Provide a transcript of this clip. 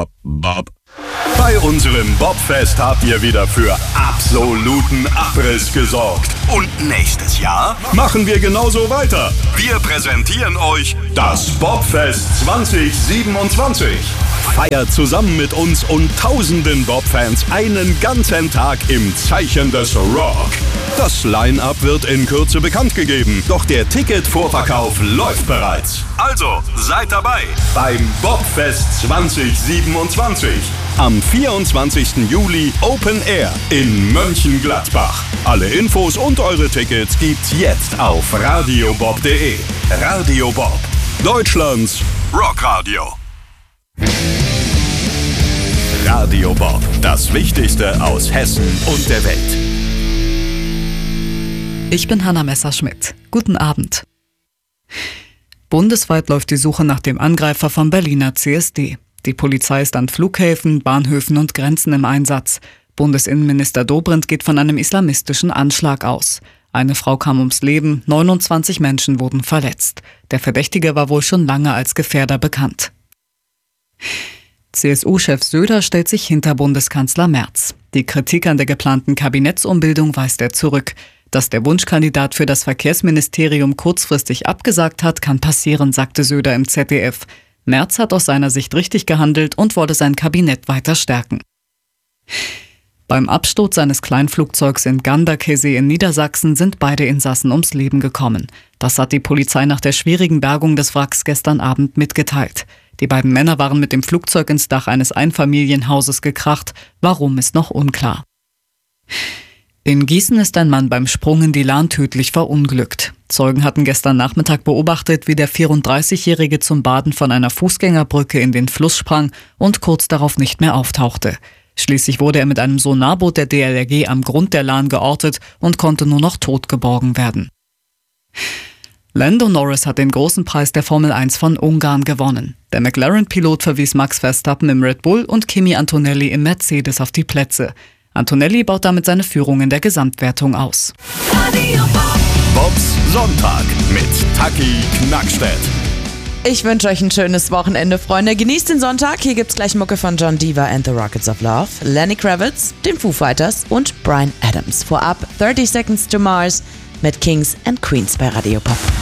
Bob. Bei unserem Bobfest habt ihr wieder für absoluten Abriss gesorgt. Und nächstes Jahr machen wir genauso weiter. Wir präsentieren euch das Bobfest 2027. Feiert zusammen mit uns und tausenden Bob-Fans einen ganzen Tag im Zeichen des Rock. Das Line-Up wird in Kürze bekannt gegeben, doch der Ticketvorverkauf läuft bereits. Also seid dabei beim Bobfest 2027. Am 24. Juli Open Air in Mönchengladbach. Alle Infos und eure Tickets gibt's jetzt auf radiobob.de. Radio Bob, Deutschlands Rockradio. Radio Bob, das Wichtigste aus Hessen und der Welt. Ich bin Hanna Messerschmidt. Guten Abend. Bundesweit läuft die Suche nach dem Angreifer vom Berliner CSD. Die Polizei ist an Flughäfen, Bahnhöfen und Grenzen im Einsatz. Bundesinnenminister Dobrindt geht von einem islamistischen Anschlag aus. Eine Frau kam ums Leben, 29 Menschen wurden verletzt. Der Verdächtige war wohl schon lange als Gefährder bekannt. CSU-Chef Söder stellt sich hinter Bundeskanzler Merz. Die Kritik an der geplanten Kabinettsumbildung weist er zurück. Dass der Wunschkandidat für das Verkehrsministerium kurzfristig abgesagt hat, kann passieren, sagte Söder im ZDF. Merz hat aus seiner Sicht richtig gehandelt und wolle sein Kabinett weiter stärken. Beim Absturz eines Kleinflugzeugs in Ganderkesee in Niedersachsen sind beide Insassen ums Leben gekommen. Das hat die Polizei nach der schwierigen Bergung des Wracks gestern Abend mitgeteilt. Die beiden Männer waren mit dem Flugzeug ins Dach eines Einfamilienhauses gekracht. Warum, ist noch unklar. In Gießen ist ein Mann beim Sprung in die Lahn tödlich verunglückt. Zeugen hatten gestern Nachmittag beobachtet, wie der 34-Jährige zum Baden von einer Fußgängerbrücke in den Fluss sprang und kurz darauf nicht mehr auftauchte. Schließlich wurde er mit einem Sonarboot der DLRG am Grund der Lahn geortet und konnte nur noch tot geborgen werden. Lando Norris hat den großen Preis der Formel 1 von Ungarn gewonnen. Der McLaren-Pilot verwies Max Verstappen im Red Bull und Kimi Antonelli im Mercedes auf die Plätze. Antonelli baut damit seine Führung in der Gesamtwertung aus. Bobs Sonntag mit Taki Knackstedt. Ich wünsche euch ein schönes Wochenende, Freunde. Genießt den Sonntag. Hier gibt's gleich Mucke von John Diva and the Rockets of Love, Lenny Kravitz, den Foo Fighters und Bryan Adams. Vorab 30 Seconds to Mars mit Kings and Queens bei Radio Pop.